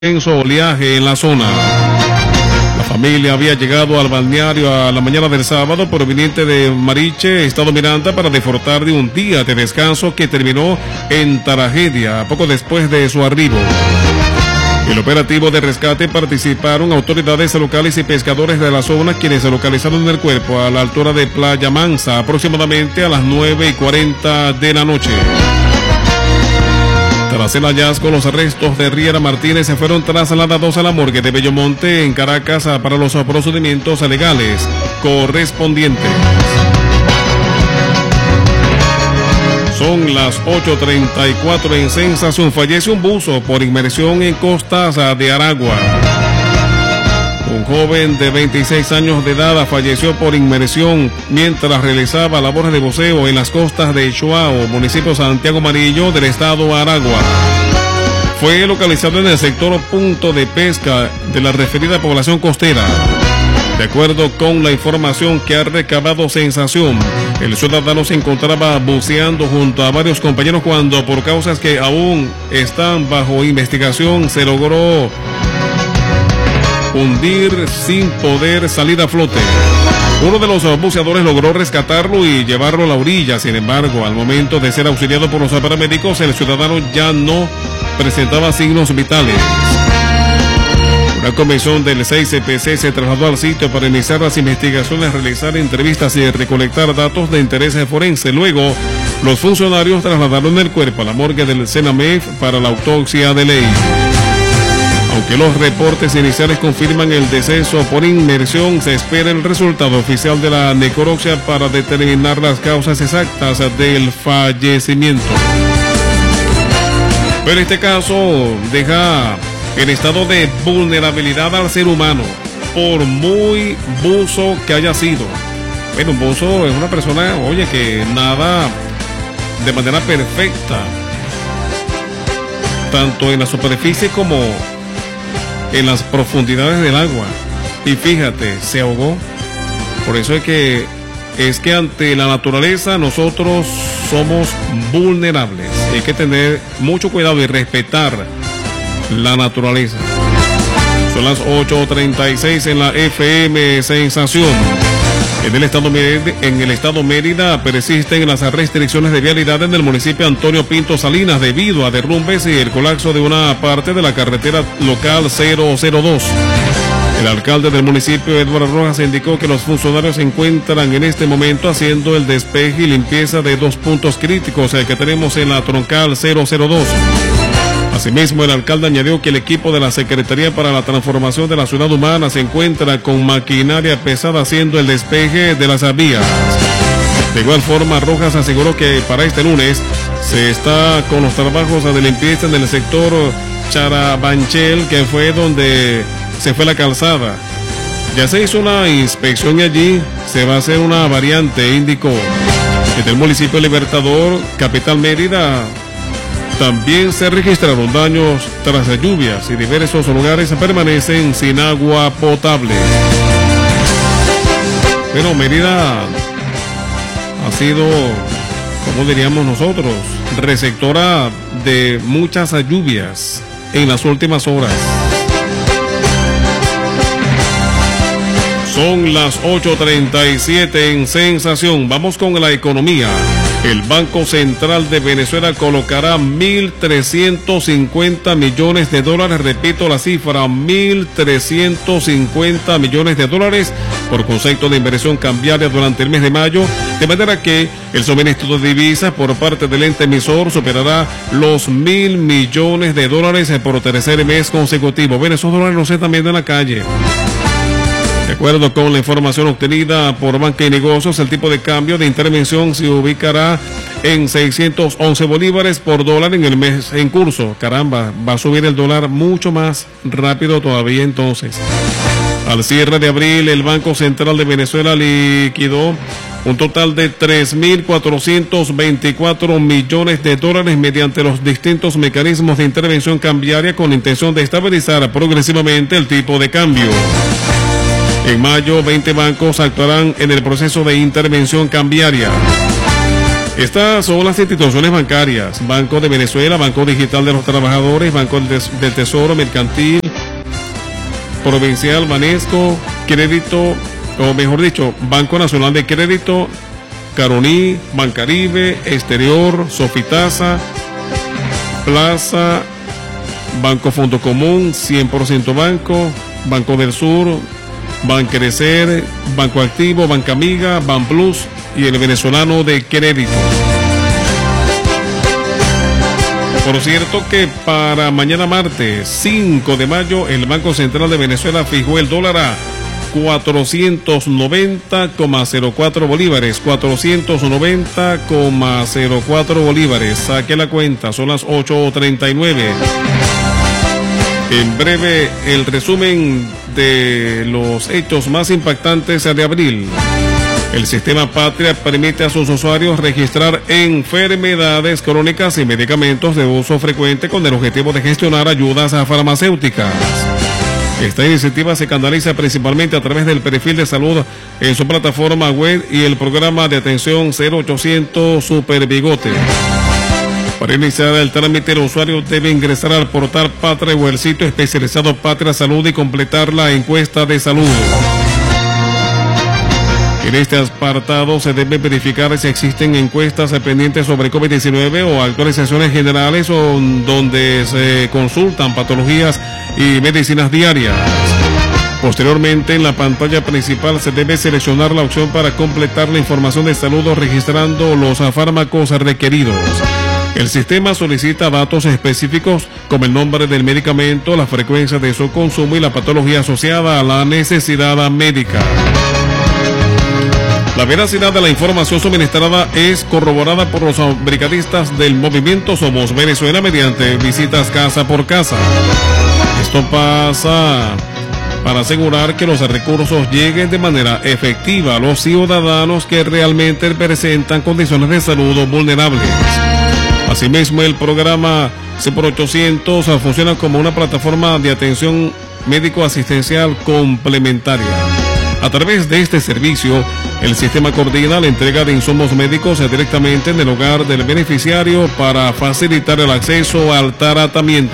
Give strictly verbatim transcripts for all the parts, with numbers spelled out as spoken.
intenso oleaje en la zona. La familia había llegado al balneario a la mañana del sábado proveniente de Mariche, estado Miranda, para disfrutar de un día de descanso que terminó en tragedia poco después de su arribo. En el operativo de rescate participaron autoridades locales y pescadores de la zona, quienes se localizaron el cuerpo a la altura de Playa Mansa aproximadamente a las nueve y cuarenta de la noche. Tras el hallazgo, los restos de Riera Martínez se fueron trasladados a la morgue de Bellomonte en Caracas para los procedimientos legales correspondientes. Son las ocho treinta y cuatro en Sensación. Fallece un buzo por inmersión en costas de Aragua. Un joven de veintiséis años de edad falleció por inmersión mientras realizaba labores de buceo en las costas de Chuao, municipio Santiago Amarillo del estado Aragua. Fue localizado en el sector punto de pesca de la referida población costera. De acuerdo con la información que ha recabado Sensación, el ciudadano se encontraba buceando junto a varios compañeros cuando, por causas que aún están bajo investigación, se logró hundir sin poder salir a flote. Uno de los buceadores logró rescatarlo y llevarlo a la orilla. Sin embargo, al momento de ser auxiliado por los paramédicos, el ciudadano ya no presentaba signos vitales. Una comisión del seis C P C se trasladó al sitio para iniciar las investigaciones, realizar entrevistas y recolectar datos de interés forense. Luego, los funcionarios trasladaron el cuerpo a la morgue del Senamef para la autopsia de ley. Aunque los reportes iniciales confirman el deceso por inmersión, se espera el resultado oficial de la necropsia para determinar las causas exactas del fallecimiento. Pero este caso deja en estado de vulnerabilidad al ser humano, por muy buzo que haya sido. Bueno, un buzo es una persona, oye, que nada de manera perfecta, tanto en la superficie como en las profundidades del agua, y fíjate, se ahogó. Por eso es que es que ante la naturaleza nosotros somos vulnerables. Hay que tener mucho cuidado y respetar la naturaleza. Son las ocho treinta y seis en la F M Sensación. En el estado Mérida, en el estado Mérida persisten las restricciones de vialidad en el municipio Antonio Pinto Salinas debido a derrumbes y el colapso de una parte de la carretera local cero cero dos. El alcalde del municipio, Eduardo Rojas, indicó que los funcionarios se encuentran en este momento haciendo el despeje y limpieza de dos puntos críticos que tenemos en la troncal cero cero dos. Asimismo, el alcalde añadió que el equipo de la Secretaría para la Transformación de la Ciudad Humana se encuentra con maquinaria pesada haciendo el despeje de las vías. De igual forma, Rojas aseguró que para este lunes se está con los trabajos de limpieza en el sector Charabanchel, que fue donde se fue la calzada. Ya se hizo una inspección y allí se va a hacer una variante, indicó. Desde el municipio Libertador, capital Mérida, también se registraron daños tras las lluvias y diversos lugares permanecen sin agua potable. Bueno, Mérida ha sido, como diríamos nosotros, receptora de muchas lluvias en las últimas horas. Son las ocho treinta y siete en Sensación. Vamos con la economía. El Banco Central de Venezuela colocará mil trescientos cincuenta millones de dólares, repito la cifra, mil trescientos cincuenta millones de dólares por concepto de inversión cambiaria durante el mes de mayo, de manera que el suministro de divisas por parte del ente emisor superará los mil millones de dólares por tercer mes consecutivo. Bueno, esos dólares no se están viendo en la calle. De acuerdo con la información obtenida por Banca y Negocios, el tipo de cambio de intervención se ubicará en seiscientos once bolívares por dólar en el mes en curso. Caramba, va a subir el dólar mucho más rápido todavía entonces. Al cierre de abril, el Banco Central de Venezuela liquidó un total de tres mil cuatrocientos veinticuatro millones de dólares mediante los distintos mecanismos de intervención cambiaria con la intención de estabilizar progresivamente el tipo de cambio. En mayo, veinte bancos actuarán en el proceso de intervención cambiaria. Estas son las instituciones bancarias: Banco de Venezuela, Banco Digital de los Trabajadores, Banco del Tesoro, Mercantil, Provincial, Banesco, Crédito, o mejor dicho, Banco Nacional de Crédito, Caroní, Bancaribe, Exterior, Sofitasa, Plaza, Banco Fondo Común, cien por ciento Banco, Banco del Sur, Banquerecer, Banco Activo, Banca Amiga, Banplus y el Venezolano de Crédito. Por cierto que para mañana martes cinco de mayo el Banco Central de Venezuela fijó el dólar a cuatrocientos noventa coma cero cuatro bolívares, cuatrocientos noventa coma cero cuatro bolívares. Saque la cuenta, son las ocho treinta y nueve. En breve, el resumen de los hechos más impactantes de abril. El sistema Patria permite a sus usuarios registrar enfermedades crónicas y medicamentos de uso frecuente con el objetivo de gestionar ayudas farmacéuticas. Esta iniciativa se canaliza principalmente a través del perfil de salud en su plataforma web y el programa de atención cero ochocientos Super Bigote. Para iniciar el trámite, el usuario debe ingresar al portal Patria o el sitio especializado Patria Salud y completar la encuesta de salud. En este apartado se debe verificar si existen encuestas pendientes sobre COVID diecinueve o actualizaciones generales o donde se consultan patologías y medicinas diarias. Posteriormente, en la pantalla principal se debe seleccionar la opción para completar la información de salud o registrando los fármacos requeridos. El sistema solicita datos específicos como el nombre del medicamento, la frecuencia de su consumo y la patología asociada a la necesidad médica. La veracidad de la información suministrada es corroborada por los brigadistas del movimiento Somos Venezuela mediante visitas casa por casa. Esto pasa para asegurar que los recursos lleguen de manera efectiva a los ciudadanos que realmente presentan condiciones de salud vulnerables. Asimismo, el programa C por ochocientos funciona como una plataforma de atención médico-asistencial complementaria. A través de este servicio, el sistema coordina la entrega de insumos médicos directamente en el hogar del beneficiario para facilitar el acceso al tratamiento.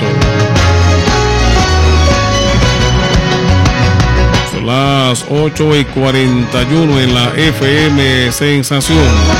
Son las ocho y cuarenta y uno en la F M Sensación.